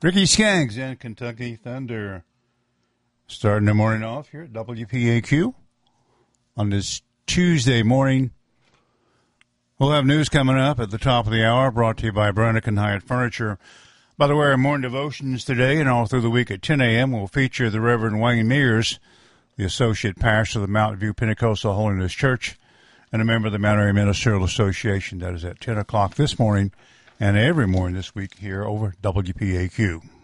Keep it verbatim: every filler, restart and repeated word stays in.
Ricky Skaggs and Kentucky Thunder starting the morning off here at W P A Q on this Tuesday morning. We'll have news coming up at the top of the hour, brought to you by Brannican Hyatt Furniture. By the way, our morning devotions today and all through the week at ten a.m. will feature the Reverend Wayne Mears, the Associate Pastor of the Mountain View Pentecostal Holiness Church, and a member of the Mount Airy Ministerial Association. That is at ten o'clock this morning and every morning this week here over W P A Q.